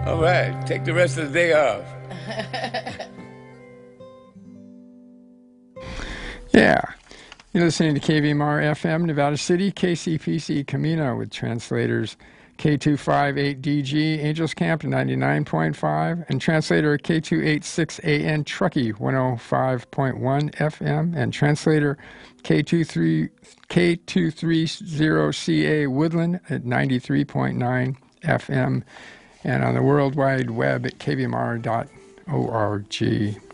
All right, take the rest of the day off. Yeah. You're listening to KVMR FM, Nevada City, KCPC Camino with translators K258DG, Angels Camp 99.5, and translator K286AN Truckee 105.1 FM, and translator K230CA Woodland at 93.9 FM, and on the World Wide Web at kvmr.org.